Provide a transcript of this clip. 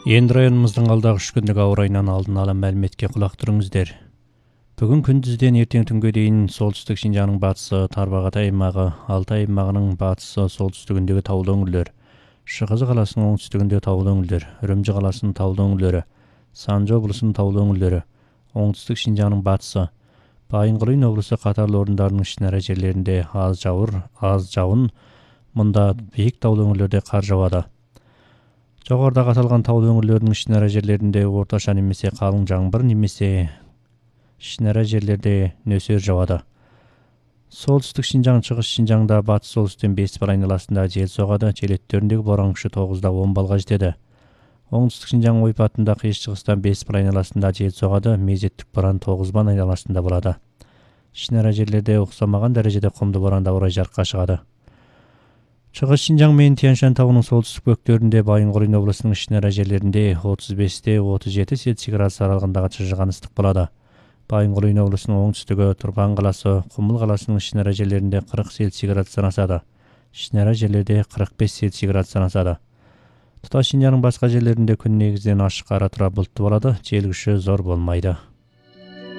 Енді районымыздың алдағы 3 күндік ауа райынан алдын ала мәліметке құлақ түріңіздер. Бүгін күндізден ертең түнге дейін солтүстік Шинжаңның батысы, Тарбағатай аймағы, Алтай аймағының батысы, солтүстігіндегі таулы өңірлер, Шығызы қаласының оңтүстігінде таулы өңірлер, Үрімжі қаласының таулы өңірлері, Санжы облысының таулы өңірлері, оңтүстік Шинжаңның батысы, Байынқұлын облысы қатарлы орындарының ішінара жерлерінде аз жауын, мұнда биік таулы өңірлерде қар жауады. Жоғарыдағы аталған таулы өңірлердің ішінара жерлерінде орташа немесе қалың жаңбыр немесе ішінара жерлерде нөсер жауады. Солтүстік Шинжаң, шығыс Шинжаңда батыс солтүстіктен 5 бар айналасында жел соғады, желеттеріндегі боран күші 9-да 10 балға жетеді. Оңтүстік Шинжаң ойпатында қиыс шығыстан 5 бар айналасында жел соғады, мезеттік боран 9 бар айналасында болады. Ішінара жерлерде ұқсамаған дәрежеде құмды боранда орай жарыққа шығады. Шығыс Шинжаң мен Тянь-Шань тауының солтүстік бөктерінде Байынқұлын облысының ішінара жерлерінде 35-те 37 Цельсий градус аралығындағы жылжыған ыстық болады. Байынқұлын облысының оңтүстігі, Тұрпан қаласы, Құмыл қаласының ішінара жерлерінде 40 Цельсий градустан асады. Ішінара жерлерде 45 Цельсий градустан асады. Тұтас Шинжаңның басқа жерлерінде күн негізінен ашық ара тұра бұлтты болады, жел күші зор болмайды.